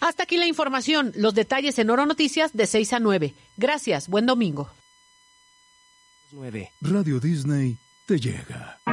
Hasta aquí la información. Los detalles en Oro Noticias de 6 a 9. Gracias. Buen domingo. Radio Disney te llega.